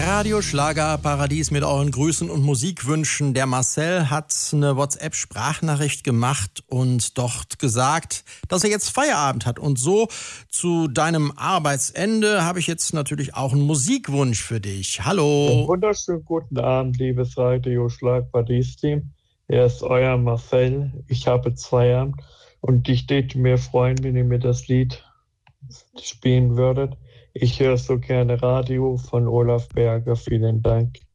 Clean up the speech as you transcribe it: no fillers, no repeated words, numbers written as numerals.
Radio Schlager Paradies mit euren Grüßen und Musikwünschen. Der Marcel hat eine WhatsApp-Sprachnachricht gemacht und dort gesagt, dass er jetzt Feierabend hat. Und so zu deinem Arbeitsende habe ich jetzt natürlich auch einen Musikwunsch für dich. Hallo. Wunderschönen guten Abend, liebes Radio Schlager Paradies-Team. Hier ist euer Marcel. Ich habe jetzt Feierabend und ich täte mir freuen, wenn ihr mir das Lied spielen würdet. Ich höre so gerne Radio von Olaf Berger. Vielen Dank.